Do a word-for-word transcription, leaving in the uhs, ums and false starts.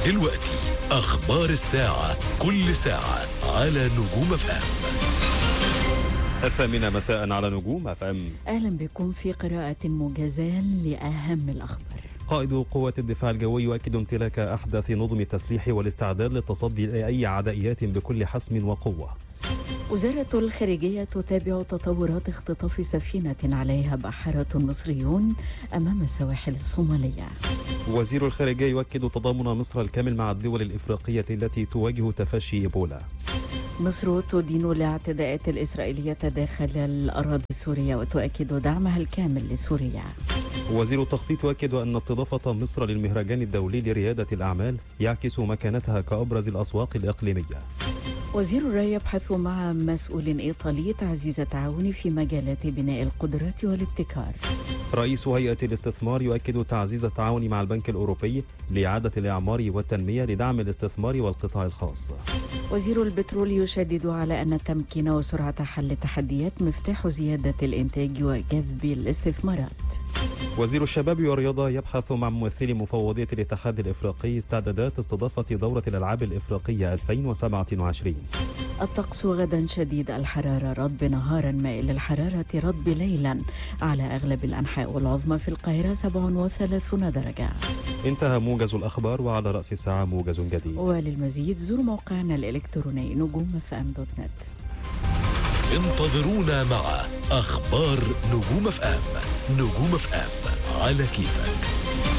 دلوقتي أخبار الساعة، كل ساعة على نجوم اف ام. الثامنة مساء على نجوم اف ام. أهلا بكم في قراءة موجزة لأهم الأخبار. قائد قوات الدفاع الجوي يؤكد امتلاك أحدث نظم التسليح والاستعداد للتصدي لأي عدائيات بكل حسم وقوة. وزارة الخارجية تتابع تطورات اختطاف سفينة عليها بحارة مصريون أمام السواحل الصومالية. وزير الخارجية يؤكد تضامن مصر الكامل مع الدول الإفريقية التي تواجه تفشي إيبولا. مصر تدين الاعتداءات الإسرائيلية داخل الأراضي السورية وتؤكد دعمها الكامل لسوريا. وزير التخطيط يؤكد أن استضافة مصر للمهرجان الدولي لريادة الأعمال يعكس مكانتها كأبرز الأسواق الإقليمية. وزير الري يبحث مع مسؤول إيطالي تعزيز التعاون في مجالات بناء القدرات والابتكار. رئيس هيئة الاستثمار يؤكد تعزيز التعاون مع البنك الأوروبي لإعادة الإعمار والتنمية لدعم الاستثمار والقطاع الخاص. وزير البترول يشدد على أن التمكين وسرعة حل التحديات مفتاح زيادة الإنتاج وجذب الاستثمارات. وزير الشباب والرياضة يبحث مع ممثلي مفوضية الاتحاد الإفريقي استعدادات استضافة دورة الألعاب الإفريقية ألفين وسبعة وعشرين. الطقس غدا شديد الحرارة، رطب نهارا مائل الحرارة، رطب ليلا على أغلب الأنحاء والعظمى في القاهرة سبعة وثلاثين درجة. انتهى موجز الأخبار، وعلى رأس الساعة موجز جديد. وللمزيد زور موقعنا الإلكتروني نجوم اف ام دوت نت. انتظرونا مع أخبار نجوم اف ام. نجوم اف ام على كيفك.